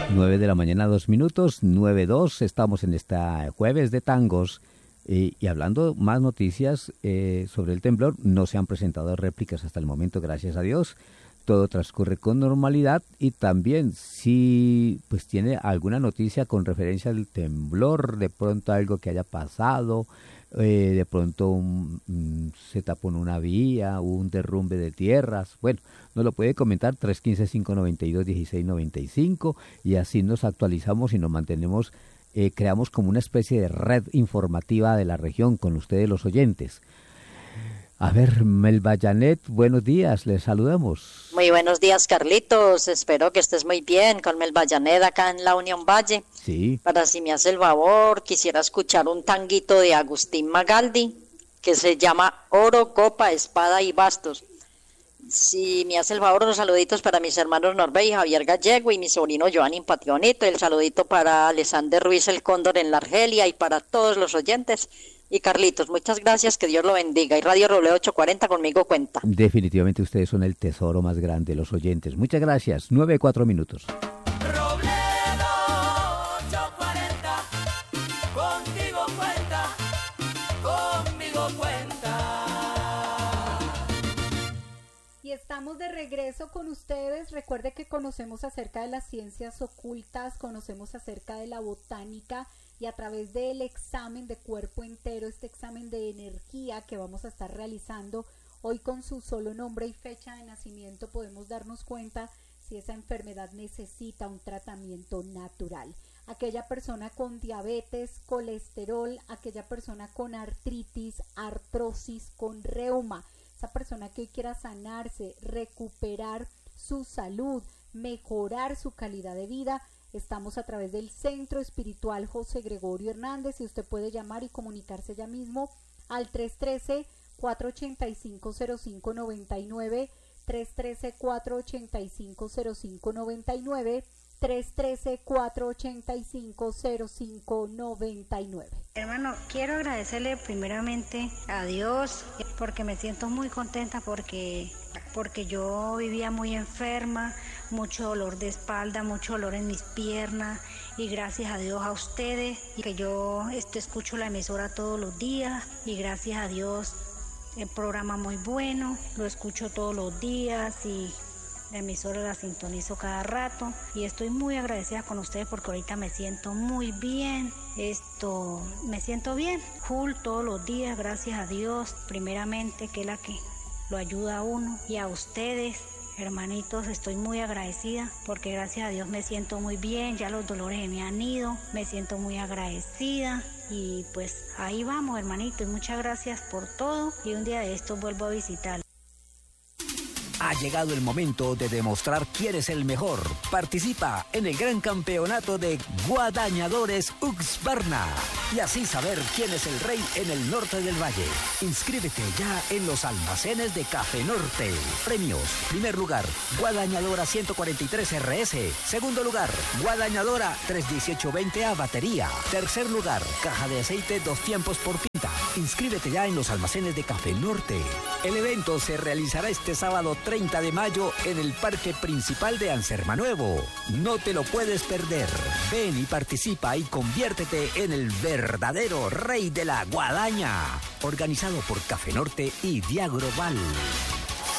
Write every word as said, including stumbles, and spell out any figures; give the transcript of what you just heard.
nueve de la mañana, dos minutos, nueve dos, estamos en esta jueves de tangos eh, y hablando más noticias eh, sobre el temblor. No se han presentado réplicas hasta el momento, gracias a Dios. Todo transcurre con normalidad y también si pues tiene alguna noticia con referencia al temblor, de pronto algo que haya pasado, eh, de pronto un, um, se tapó en una vía, hubo un derrumbe de tierras, bueno, nos lo puede comentar tres uno cinco, cinco nueve dos, uno seis nueve cinco y así nos actualizamos y nos mantenemos, eh, creamos como una especie de red informativa de la región con ustedes los oyentes. A ver, Melba Janet, buenos días, les saludamos. Muy buenos días, Carlitos, espero que estés muy bien con Melba Janet acá en la Unión Valle. Sí. Para si me hace el favor, quisiera escuchar un tanguito de Agustín Magaldi que se llama Oro, Copa, Espada y Bastos. Si me hace el favor, unos saluditos para mis hermanos Norbey y Javier Gallego y mi sobrino Giovanni Pationito, el saludito para Alexander Ruiz el Cóndor en la Argelia y para todos los oyentes. Y Carlitos, muchas gracias, que Dios lo bendiga. Y Radio Robledo ochocientos cuarenta conmigo cuenta. Definitivamente ustedes son el tesoro más grande, los oyentes. Muchas gracias. Nueve, cuatro minutos. Robledo ochocientos cuarenta, contigo cuenta, conmigo cuenta. Y estamos de regreso con ustedes. Recuerde que conocemos acerca de las ciencias ocultas, conocemos acerca de la botánica, y a través del examen de cuerpo entero, este examen de energía que vamos a estar realizando hoy con su solo nombre y fecha de nacimiento, podemos darnos cuenta si esa enfermedad necesita un tratamiento natural. Aquella persona con diabetes, colesterol, aquella persona con artritis, artrosis, con reuma, esa persona que hoy quiera sanarse, recuperar su salud, mejorar su calidad de vida. Estamos a través del Centro Espiritual José Gregorio Hernández y usted puede llamar y comunicarse ya mismo al tres uno tres, cuatro ocho cinco, cero cinco nueve nueve, tres uno tres, cuatro ocho cinco, cero cinco nueve nueve, tres uno tres, cuatro ocho cinco, cero cinco nueve nueve. Hermano, quiero agradecerle primeramente a Dios porque me siento muy contenta porque, porque yo vivía muy enferma, mucho dolor de espalda, mucho dolor en mis piernas y gracias a Dios a ustedes que yo este, escucho la emisora todos los días y gracias a Dios el programa muy bueno, lo escucho todos los días y la emisora la sintonizo cada rato y estoy muy agradecida con ustedes porque ahorita me siento muy bien, esto me siento bien, full todos los días, gracias a Dios primeramente que es la que lo ayuda a uno y a ustedes. Hermanitos, estoy muy agradecida porque gracias a Dios me siento muy bien, ya los dolores me han ido, me siento muy agradecida y pues ahí vamos, hermanito, y muchas gracias por todo y un día de estos vuelvo a visitar. Ha llegado el momento de demostrar quién es el mejor. Participa en el gran campeonato de Guadañadores Uxbarna y así saber quién es el rey en el norte del valle. Inscríbete ya en los almacenes de Café Norte. Premios: primer lugar, Guadañadora ciento cuarenta y tres R S. Segundo lugar, Guadañadora trescientos dieciocho veinte A batería. Tercer lugar, caja de aceite dos tiempos por pinta. Inscríbete ya en los almacenes de Café Norte. El evento se realizará este sábado treinta de mayo en el Parque Principal de Anserma-Nuevo. No te lo puedes perder. Ven y participa y conviértete en el verdadero rey de la guadaña. Organizado por Café Norte y Diagroval.